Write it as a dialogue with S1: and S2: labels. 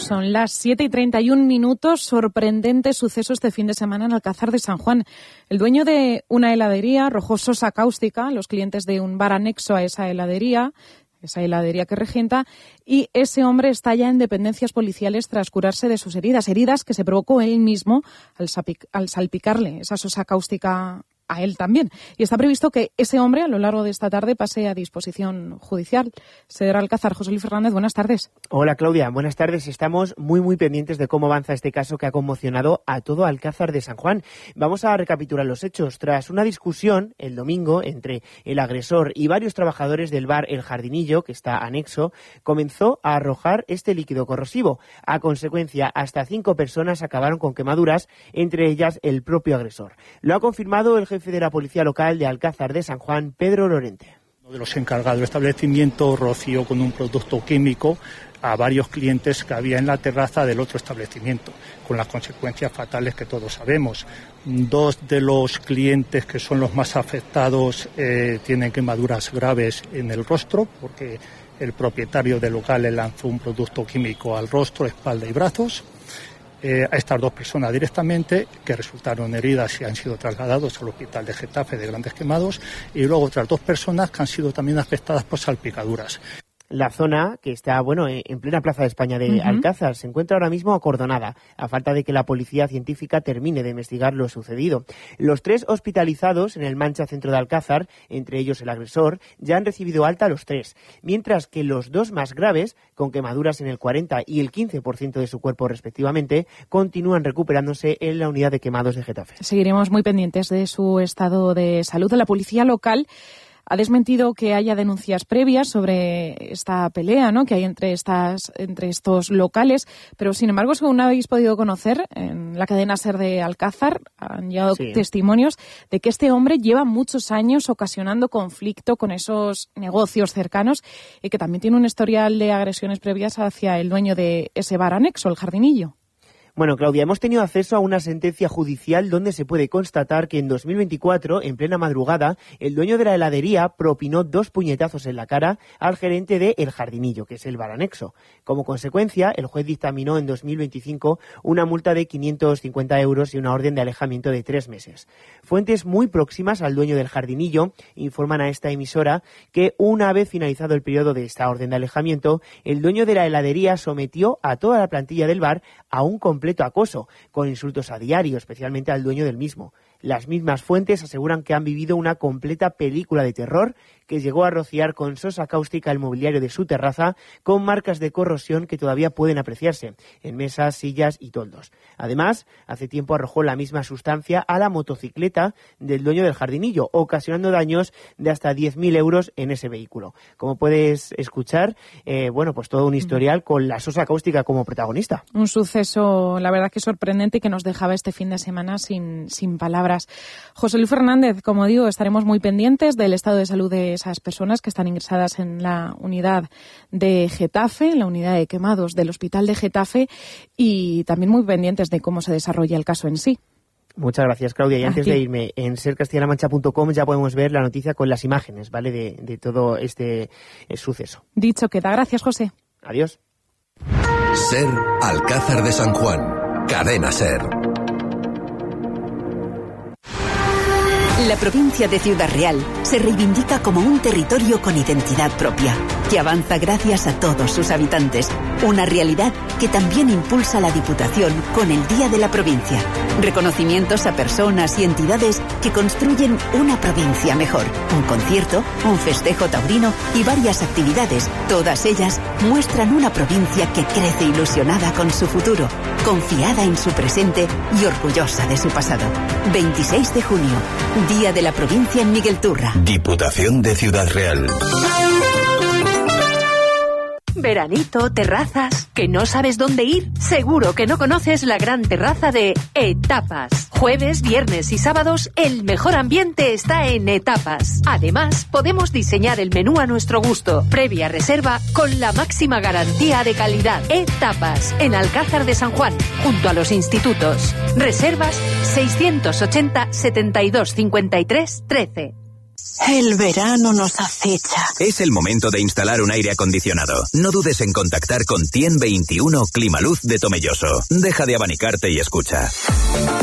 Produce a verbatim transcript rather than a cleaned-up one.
S1: Son las siete y treinta y un minutos. Sorprendente suceso este fin de semana en Alcázar de San Juan. El dueño de una heladería arrojó sosa cáustica a los clientes de un bar anexo a esa heladería, esa heladería que regenta, y ese hombre está ya en dependencias policiales tras curarse de sus heridas, heridas que se provocó él mismo al, sapic- al salpicarle esa sosa cáustica a él también. Y está previsto que ese hombre a lo largo de esta tarde pase a disposición judicial. Señor Alcázar, José Luis Fernández, buenas tardes.
S2: Hola Claudia, buenas tardes. Estamos muy muy pendientes de cómo avanza este caso que ha conmocionado a todo Alcázar de San Juan. Vamos a recapitular los hechos. Tras una discusión el domingo entre el agresor y varios trabajadores del bar El Jardinillo, que está anexo, comenzó a arrojar este líquido corrosivo. A consecuencia, hasta cinco personas acabaron con quemaduras, entre ellas el propio agresor. Lo ha confirmado el jefe de la Policía Local de Alcázar de San Juan, Pedro Lorente.
S3: Uno de los encargados del establecimiento roció con un producto químico a varios clientes que había en la terraza del otro establecimiento, con las consecuencias fatales que todos sabemos. Dos de los clientes que son los más afectados eh, tienen quemaduras graves en el rostro, porque el propietario del local le lanzó un producto químico al rostro, espalda y brazos. Eh, a estas dos personas directamente, que resultaron heridas y han sido trasladados al hospital de Getafe de Grandes Quemados, y luego otras dos personas que han sido también afectadas por salpicaduras.
S2: La zona, que está bueno en plena Plaza de España de uh-huh. Alcázar, se encuentra ahora mismo acordonada, a falta de que la policía científica termine de investigar lo sucedido. Los tres hospitalizados en el Mancha Centro de Alcázar, entre ellos el agresor, ya han recibido alta los tres, mientras que los dos más graves, con quemaduras en el cuarenta y el quince por ciento de su cuerpo respectivamente, continúan recuperándose en la unidad de quemados de Getafe.
S1: Seguiremos muy pendientes de su estado de salud. La policía local ha desmentido que haya denuncias previas sobre esta pelea, ¿no?, que hay entre estas entre estos locales, pero sin embargo, según habéis podido conocer en la cadena SER de Alcázar, han llegado sí. testimonios de que este hombre lleva muchos años ocasionando conflicto con esos negocios cercanos y que también tiene un historial de agresiones previas hacia el dueño de ese bar anexo, El Jardinillo.
S2: Bueno, Claudia, hemos tenido acceso a una sentencia judicial donde se puede constatar que en dos mil veinticuatro, en plena madrugada, el dueño de la heladería propinó dos puñetazos en la cara al gerente de El Jardinillo, que es el bar anexo. Como consecuencia, el juez dictaminó en dos mil veinticinco una multa de quinientos cincuenta euros y una orden de alejamiento de tres meses. Fuentes muy próximas al dueño del Jardinillo informan a esta emisora que una vez finalizado el periodo de esta orden de alejamiento, el dueño de la heladería sometió a toda la plantilla del bar a un completo acoso, con insultos a diario, especialmente al dueño del mismo. Las mismas fuentes aseguran que han vivido una completa película de terror que llegó a rociar con sosa cáustica el mobiliario de su terraza, con marcas de corrosión que todavía pueden apreciarse en mesas, sillas y toldos. Además, hace tiempo arrojó la misma sustancia a la motocicleta del dueño del Jardinillo, ocasionando daños de hasta diez mil euros en ese vehículo. Como puedes escuchar, eh, bueno, pues todo un historial con la sosa cáustica como protagonista.
S1: Un suceso, la verdad, que sorprendente y que nos dejaba este fin de semana sin, sin palabras. José Luis Fernández, como digo, estaremos muy pendientes del estado de salud de esas personas que están ingresadas en la unidad de Getafe, en la unidad de quemados del Hospital de Getafe, y también muy pendientes de cómo se desarrolla el caso en sí.
S2: Muchas gracias, Claudia. Y antes de irme, en ser castilla la mancha punto com ya podemos ver la noticia con las imágenes, ¿vale?, de, de todo este eh, suceso.
S1: Dicho queda. Gracias, José.
S2: Adiós.
S4: SER Alcázar de San Juan. Cadena SER.
S5: La provincia de Ciudad Real se reivindica como un territorio con identidad propia, que avanza gracias a todos sus habitantes. Una realidad que también impulsa la Diputación con el Día de la Provincia. Reconocimientos a personas y entidades que construyen una provincia mejor. Un concierto, un festejo taurino y varias actividades. Todas ellas muestran una provincia que crece ilusionada con su futuro, confiada en su presente y orgullosa de su pasado. veintiséis de junio, Día de la Provincia en Miguel Turra.
S4: Diputación de Ciudad Real.
S6: Veranito, terrazas, ¿que no sabes dónde ir? Seguro que no conoces la gran terraza de Etapas. Jueves, viernes y sábados, el mejor ambiente está en Etapas. Además, podemos diseñar el menú a nuestro gusto. Previa reserva con la máxima garantía de calidad. Etapas, en Alcázar de San Juan, junto a los institutos. Reservas seiscientos ochenta, setenta y dos, cincuenta y tres, trece.
S7: El verano nos acecha.
S8: Es el momento de instalar un aire acondicionado. No dudes en contactar con Tien veintiuno Climaluz de Tomelloso. Deja de abanicarte y escucha.